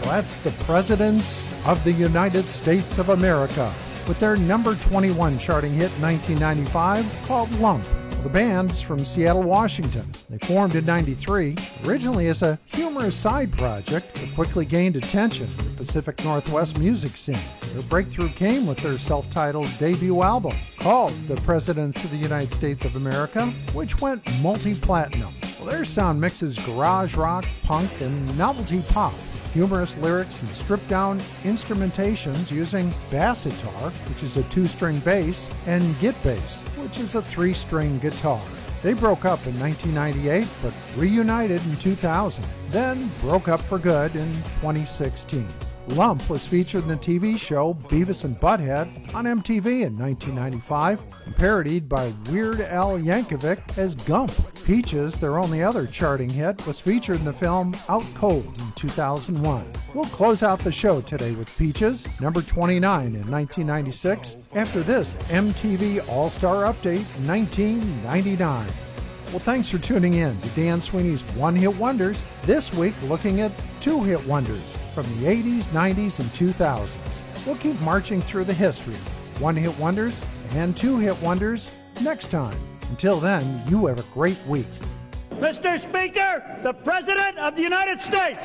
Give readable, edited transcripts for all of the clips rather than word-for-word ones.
That's the Presidents of the United States of America with their number 21 charting hit in 1995 called Lump. The band's from Seattle, Washington. They formed in '93, originally as a humorous side project that quickly gained attention in the Pacific Northwest music scene. Their breakthrough came with their self-titled debut album called The Presidents of the United States of America, which went multi-platinum. Well, their sound mixes garage rock, punk, and novelty pop. Humorous lyrics and stripped-down instrumentations using bass guitar, which is a 2-string bass, and git bass, which is a 3-string guitar. They broke up in 1998, but reunited in 2000, then broke up for good in 2016. Lump was featured in the TV show Beavis and Butthead on MTV in 1995, and parodied by Weird Al Yankovic as Gump. Peaches, their only other charting hit, was featured in the film Out Cold in 2001. We'll close out the show today with Peaches, number 29 in 1996. After this, MTV All-Star Update 1999. Well, thanks for tuning in to Dan Sweeney's One Hit Wonders. This week, looking at 2-hit wonders from the 80s, 90s, and 2000s. We'll keep marching through the history of one-hit wonders and 2-hit wonders next time. Until then, you have a great week. Mr. Speaker, the President of the United States.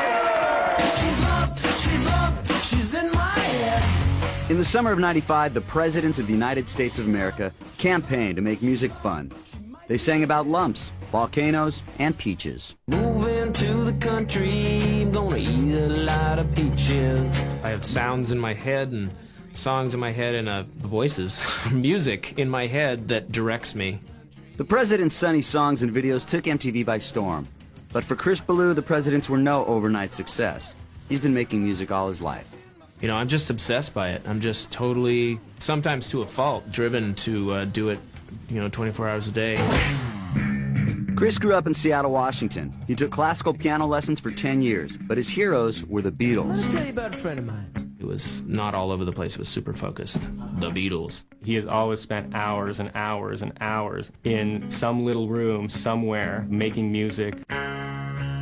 She's in my head. In the summer of '95, the Presidents of the United States of America campaigned to make music fun. They sang about lumps, volcanoes, and peaches. Moving to the country, I'm gonna eat a lot of peaches. I have sounds in my head and songs in my head and voices, music in my head that directs me. The President's sunny songs and videos took MTV by storm. But for Chris Ballou, the Presidents were no overnight success. He's been making music all his life. You know, I'm just obsessed by it. I'm just totally, sometimes to a fault, driven to do it, 24 hours a day. Chris grew up in Seattle, Washington. He took classical piano lessons for 10 years, but his heroes were the Beatles. Let me tell you about a friend of mine. It was not all over the place. It was super focused. The Beatles. He has always spent hours and hours and hours in some little room somewhere making music.